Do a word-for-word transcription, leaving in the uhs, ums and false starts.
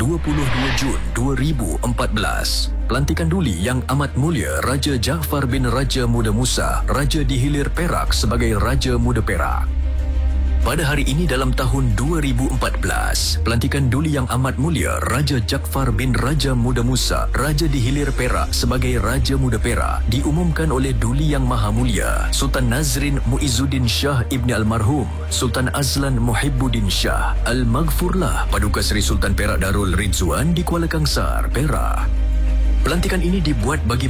dua puluh dua Jun dua ribu empat belas. Pelantikan Duli Yang Amat Mulia Raja Jaafar bin Raja Muda Musa, Raja di Hilir Perak sebagai Raja Muda Perak. Pada hari ini dalam tahun dua ribu empat belas, pelantikan Duli Yang Amat Mulia Raja Jaafar bin Raja Muda Musa, Raja di Hilir Perak sebagai Raja Muda Perak diumumkan oleh Duli Yang Maha Mulia Sultan Nazrin Muizzuddin Shah Ibni Almarhum Sultan Azlan Muhibbuddin Shah Al-Maghfurlah Paduka Seri Sultan Perak Darul Ridzuan di Kuala Kangsar, Perak. Pelantikan ini dibuat bagi